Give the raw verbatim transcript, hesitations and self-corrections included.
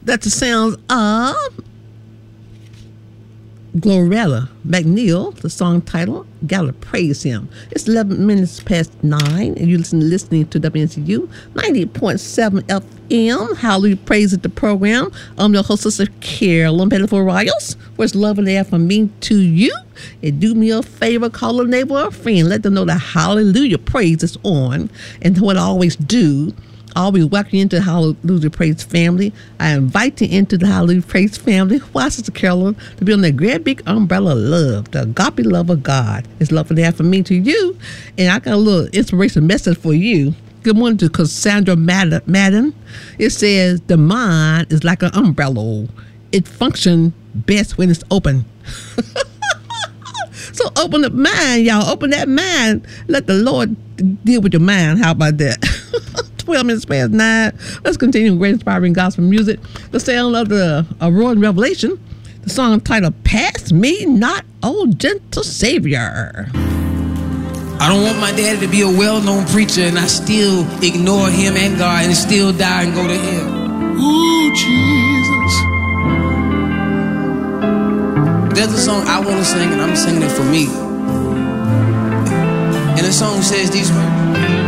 That's the sounds of Glorilla McNeil, the song title, Gotta Praise Him. It's eleven minutes past nine, and you're listening, listening to W N C U ninety point seven F M. Hallelujah, praise it, the program. I'm your host, Sister Carolyn Pettiford Riles. What's love and air from me to you? And do me a favor, call a neighbor or a friend. Let them know that hallelujah praise is on. And what I always do, I always welcome you into the Hallelujah Praise family. I invite you into the Hallelujah Praise family. Why, Sister Carolyn, to be on that great big umbrella of love, the agape love of God. It's love and air from me to you. And I got a little inspiration message for you. Good morning to Cassandra Madden. It says, the mind is like an umbrella. It functions best when it's open. So open the mind, y'all. Open that mind. Let the Lord deal with your mind. How about that? twelve minutes past nine. Let's continue with great inspiring gospel music. The sound of the Aurora Revelation. The song titled, Pass Me Not, O Gentle Savior. I don't want my daddy to be a well-known preacher and I still ignore him and God and still die and go to hell. Ooh, Jesus. There's a song I want to sing and I'm singing it for me. And the song says these words.